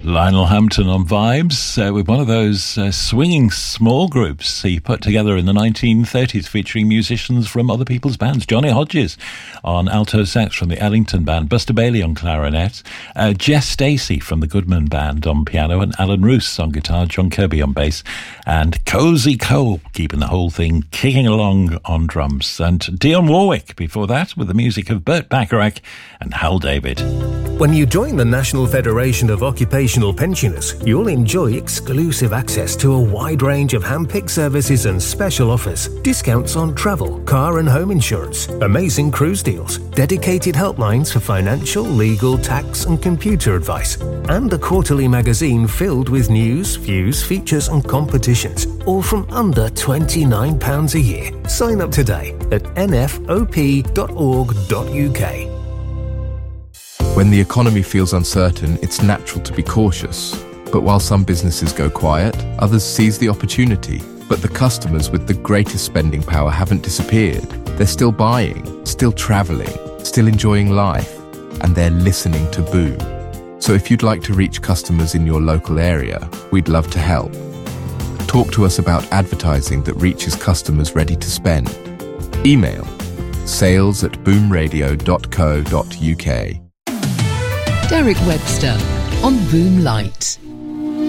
Lionel Hampton on Vibes with one of those swinging small groups he put together in the 1930s featuring musicians from other people's bands. Johnny Hodges on alto sax from the Ellington Band, Buster Bailey on clarinet, Jess Stacey from the Goodman Band on piano, and Alan Roos on guitar, John Kirby on bass, and Cozy Cole keeping the whole thing kicking along on drums. And Dionne Warwick before that with the music of Burt Bacharach and Hal David. When you join the National Federation of Occupational Pensioners, you'll enjoy exclusive access to a wide range of hand-picked services and special offers, discounts on travel, car and home insurance, amazing cruise deals, dedicated helplines for financial, legal, tax and computer advice, and a quarterly magazine filled with news, views, features and competitions, all from under £29 a year. Sign up today at nfop.org.uk. When the economy feels uncertain, it's natural to be cautious. But while some businesses go quiet, others seize the opportunity. But the customers with the greatest spending power haven't disappeared. They're still buying, still travelling, still enjoying life, and they're listening to Boom. So if you'd like to reach customers in your local area, we'd love to help. Talk to us about advertising that reaches customers ready to spend. Email sales@boomradio.co.uk. Derek Webster on Boom Light.